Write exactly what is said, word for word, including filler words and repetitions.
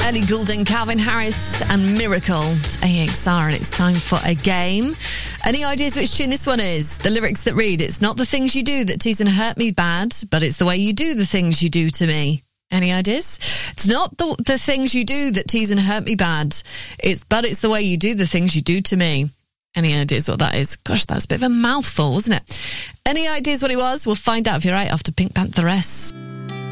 Ellie Goulding, Calvin Harris and Miracle to A X R, and it's time for a game. Any ideas which tune this one is? The lyrics that read, it's not the things you do that tease and hurt me bad, but it's the way you do the things you do to me. Any ideas? It's not the, the things you do that tease and hurt me bad, it's but it's the way you do the things you do to me. Any ideas what that is? Gosh, that's a bit of a mouthful, wasn't it? Any ideas what it was? We'll find out if you're right after Pink Pantheress.